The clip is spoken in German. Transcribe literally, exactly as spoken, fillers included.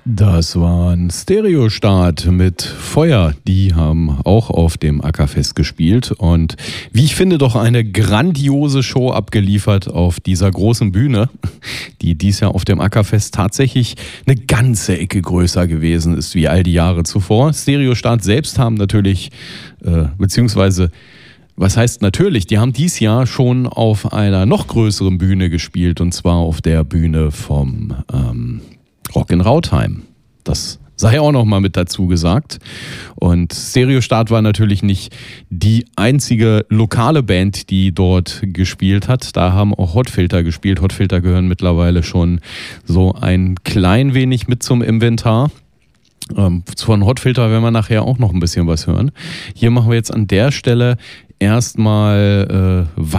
Das war ein Stereostart mit Feuer. Die haben auch auf dem Ackerfest gespielt und wie ich finde, doch eine grandiose Show abgeliefert auf dieser großen Bühne, die dies Jahr auf dem Ackerfest tatsächlich eine ganze Ecke größer gewesen ist wie all die Jahre zuvor. Stereostart selbst haben natürlich, äh, beziehungsweise was heißt natürlich, die haben dies Jahr schon auf einer noch größeren Bühne gespielt und zwar auf der Bühne vom ähm, Rock in Rautheim. Das sei auch noch mal mit dazu gesagt. Und Stereostart war natürlich nicht die einzige lokale Band, die dort gespielt hat. Da haben auch Hotfilter gespielt. Hotfilter gehören mittlerweile schon so ein klein wenig mit zum Inventar. Ähm, von Hotfilter werden wir nachher auch noch ein bisschen was hören. Hier machen wir jetzt an der Stelle erstmal äh,